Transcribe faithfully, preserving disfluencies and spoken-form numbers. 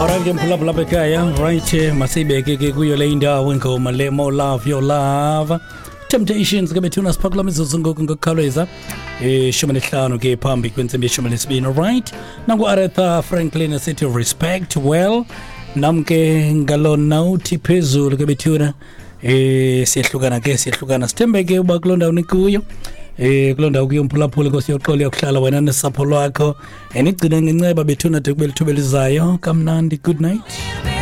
Alright, mphula phula bekaya right masibeke ke kuyo le indawo ingoma le More Love Your Love Temptations ke bethuna siphakula imizuzu ngoku ngokukhawuleza eh shumi nesihlanu ke phambi kwensimbi yeshumi nesibini. Alright, nangu Aretha Franklin City of Respect. Well, namke ngalona uthi phezulu ke bethuna eh siyahlukana ke siyahlukana sithembeke uba kulonda unikuyo eh kulonda ukuyo mphulaphula Nkosi yoxolo yokuhlala wena nesapho lwakho enigcina ngenceba bethuna de kubelithubelizayo kamnandi. Good night.